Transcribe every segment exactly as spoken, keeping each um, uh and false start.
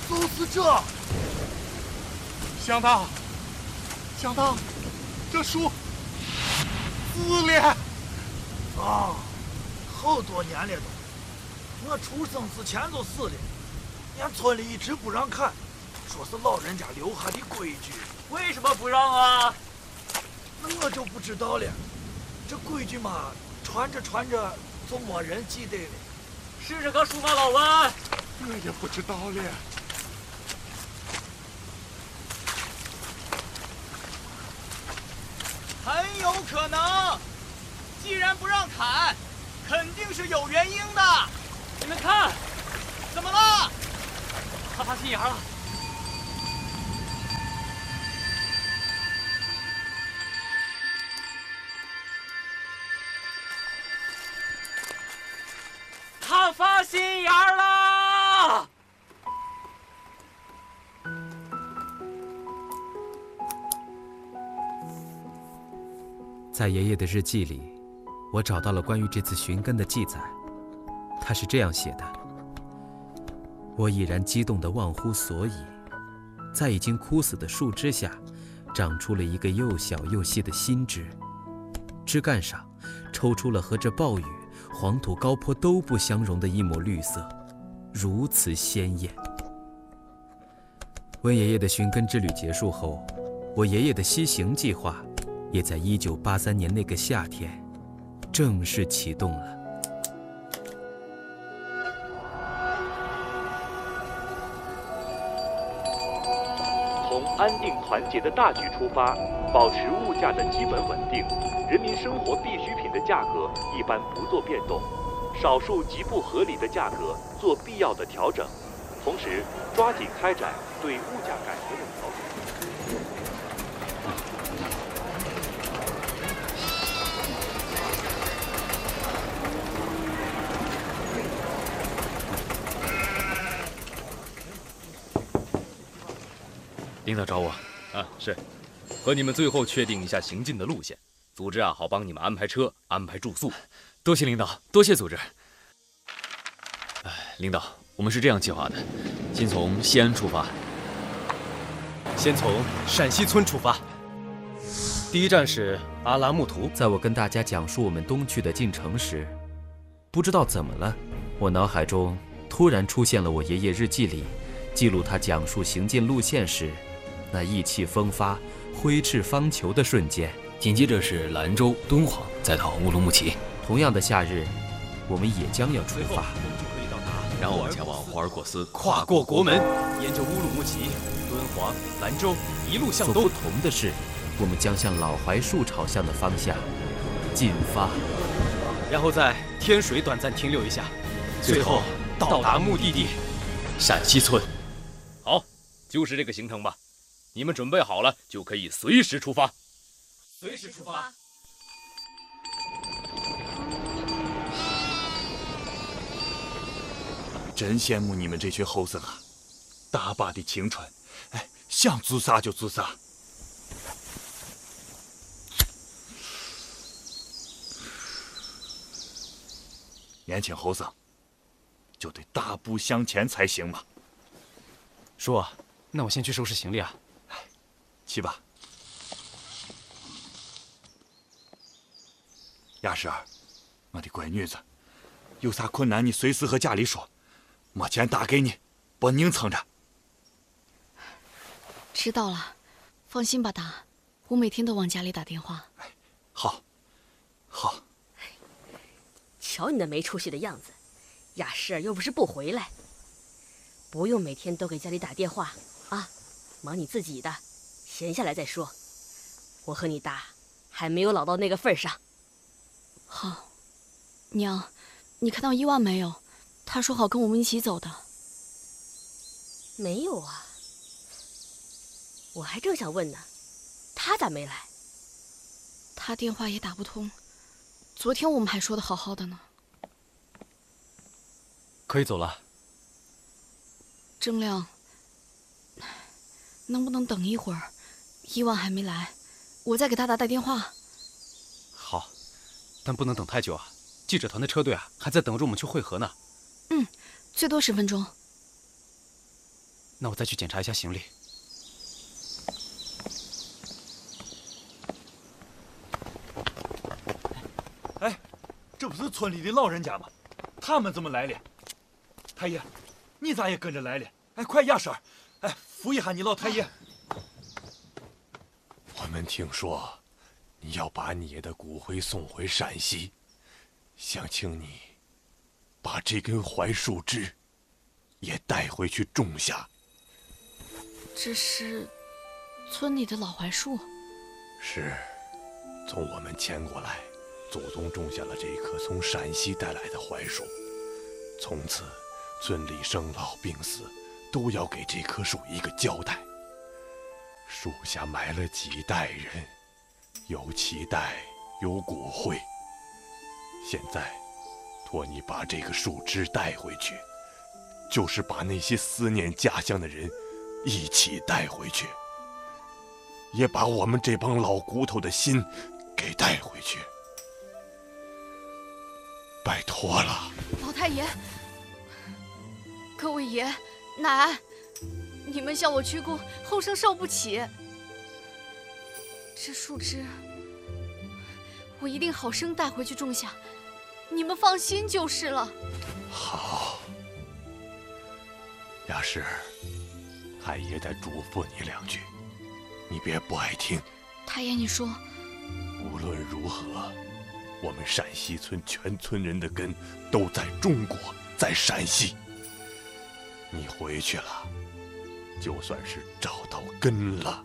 就是这。 想当，想当，这书自恋啊，好多年了都。我出生之前就死了，俺村里一直不让看，说是老人家留下的规矩。 为什么不让啊？ 那我就不知道了。这规矩嘛，传着传着就没人记得了。 试试个书吗，老文？ 我也不知道了。 很有可能，既然不让砍，肯定是有原因的。你们看，怎么了？他发心眼了。他发心眼了。 在爷爷的日记里，我找到了关于这次寻根的记载。他是这样写的：我已然激动得忘乎所以，在已经枯死的树枝下，长出了一个又小又细的新枝，枝干上抽出了和这暴雨、黄土高坡都不相容的一抹绿色，如此鲜艳。温爷爷的寻根之旅结束后，我爷爷的西行计划也在一九八三年那个夏天正式启动了。 从安定团结的大局出发，保持物价的基本稳定，人民生活必需品的价格一般不做变动，少数极不合理的价格做必要的调整，同时抓紧开展对物价改革的调整。 领导找我，啊，是，和你们最后确定一下行进的路线，组织啊好帮你们安排车、安排住宿。多谢领导，多谢组织。哎，领导，我们是这样计划的：先从西安出发， 先从陕西村出发。第一站是阿拉木图。 在我跟大家讲述我们东去的进程时，不知道怎么了，我脑海中突然出现了我爷爷日记里记录他讲述行进路线时那意气风发、挥斥方遒的瞬间。 紧接着是兰州、敦煌，再到乌鲁木齐。 同样的夏日，我们也将要出发， 然后前往霍尔果斯， 跨过国门，沿着乌鲁木齐、敦煌、兰州一路向东。 所不同的是，我们将向老槐树朝向的方向进发， 然后在天水短暂停留一下，最后到达目的地陕西村。好，就是这个行程吧。你们准备好了，就可以随时出发。 随时出发。 真羡慕你们这群后生啊，大把的青春，哎，想做啥就做啥。年轻后生就得大步向前才行嘛。 叔啊，那我先去收拾行李啊。 去吧。亚婶儿，我的乖女子，有啥困难你随时和家里说，没钱打给你，别硬撑着。 知道了，放心吧，达，我每天都往家里打电话。 好，好。 瞧你那没出息的样子，雅诗儿又不是不回来，不用每天都给家里打电话啊，忙你自己的，闲下来再说。我和你大还没有老到那个份上。 好，娘，你看到伊万没有？他说好跟我们一起走的。 没有啊，我还正想问呢，他咋没来？ 他电话也打不通，昨天我们还说的好好的呢。 可以走了。 郑亮，能不能等一会儿？伊万还没来，我再给他打打电话。 好，但不能等太久啊！记者团的车队啊，还在等着我们去会合呢。 嗯，最多十分钟。 那我再去检查一下行李。 哎，这不是村里的老人家吗？他们怎么来了？太爷，你咋也跟着来了？哎，快压身儿，哎，扶一下你老太爷。 我们听说你要把你爷的骨灰送回陕西，想请你把这根槐树枝也带回去种下。 这是村里的老槐树。 是，从我们迁过来，祖宗种下了这棵从陕西带来的槐树，从此村里生老病死都要给这棵树一个交代。树下埋了几代人，有脐带，有骨灰。现在托你把这个树枝带回去，就是把那些思念家乡的人一起带回去，也把我们这帮老骨头的心给带回去。拜托了， 老太爷，各位爷奶，你们向我鞠躬，后生受不起。这树枝，我一定好生带回去种下，你们放心就是了。 好，亚氏，太爷再嘱咐你两句，你别不爱听。 太爷，你说。 无论如何，我们陕西村全村人的根都在中国，在陕西。你回去了，就算是找到根了。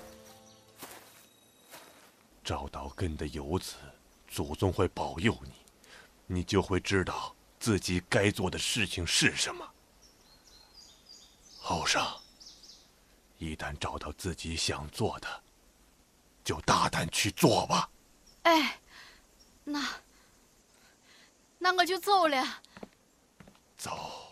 找到根的游子，祖宗会保佑你，你就会知道自己该做的事情是什么。后生，一旦找到自己想做的，就大胆去做吧。 哎，那那我就走了。 走。